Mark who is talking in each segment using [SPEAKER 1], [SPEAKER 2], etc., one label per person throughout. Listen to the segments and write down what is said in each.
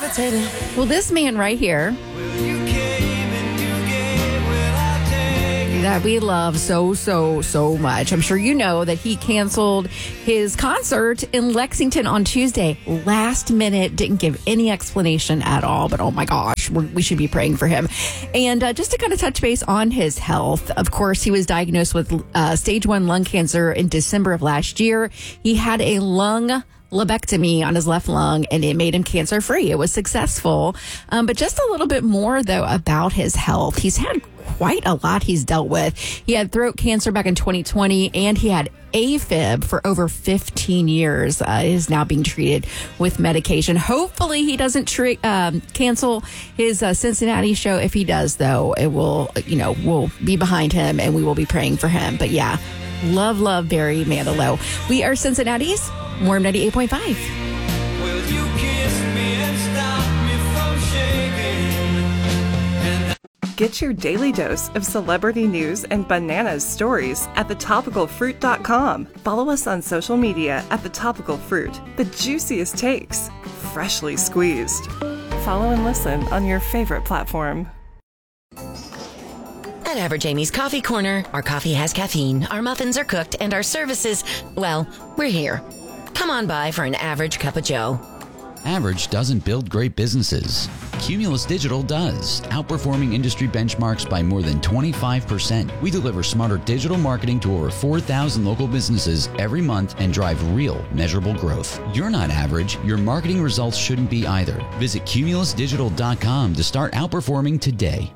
[SPEAKER 1] Well, this man right here that we love so much. I'm sure you know that he canceled his concert in Lexington on Tuesday. Last minute, didn't give any explanation at all. But oh my gosh, we should be praying for him. And just to kind of touch base on his health, of course, he was diagnosed with stage 1 lung cancer in December of last year. He had a lung lobectomy on his left lung, and it made him cancer free. It was successful. But just a little bit more, though, about his health. He's had quite a lot he's dealt with. He had throat cancer back in 2020, and he had AFib for over 15 years. Is now being treated with medication. Hopefully he doesn't cancel his Cincinnati show. If he does, though, it will, we'll be behind him and we will be praying for him. But yeah, love Barry Manilow. We are Cincinnati's Warm 98.5.
[SPEAKER 2] Get your daily dose of celebrity news and bananas stories at thetopicalfruit.com. Follow us on social media at The Topical Fruit. The juiciest takes, freshly squeezed. Follow and listen on your favorite platform.
[SPEAKER 3] At Average Amy's Coffee Corner, our coffee has caffeine, our muffins are cooked, and our services, well, we're here. Come on by for an average cup of joe.
[SPEAKER 4] Average doesn't build great businesses. Cumulus Digital does, outperforming industry benchmarks by more than 25%. We deliver smarter digital marketing to over 4,000 local businesses every month and drive real, measurable growth. You're not average. Your marketing results shouldn't be either. Visit cumulusdigital.com to start outperforming today.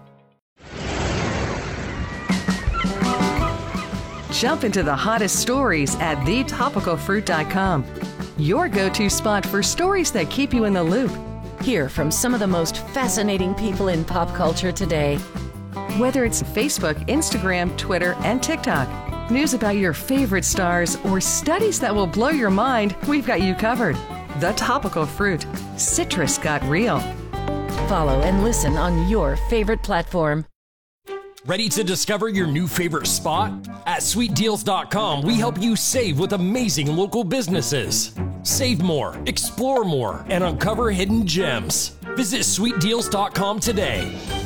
[SPEAKER 2] Jump into the hottest stories at thetopicalfruit.com. Your go-to spot for stories that keep you in the loop.
[SPEAKER 3] Hear from some of the most fascinating people in pop culture today.
[SPEAKER 2] Whether it's Facebook, Instagram, Twitter, and TikTok, news about your favorite stars, or studies that will blow your mind, we've got you covered. The Topical Fruit. Citrus got real.
[SPEAKER 3] Follow and listen on your favorite platform.
[SPEAKER 5] Ready to discover your new favorite spot? At sweetdeals.com, we help you save with amazing local businesses. Save more, explore more, and uncover hidden gems. Visit sweetdeals.com today.